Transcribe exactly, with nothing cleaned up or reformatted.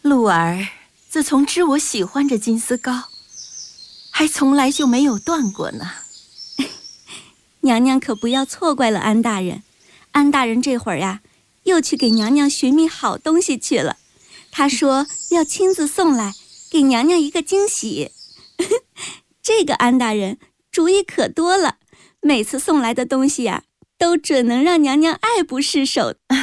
鹿儿自从知我喜欢这金丝糕，还从来就没有断过呢。 娘娘可不要错怪了安大人，安大人这会儿呀，又去给娘娘寻觅好东西去了。他说要亲自送来，给娘娘一个惊喜。这个安大人主意可多了，每次送来的东西呀，都准能让娘娘爱不释手。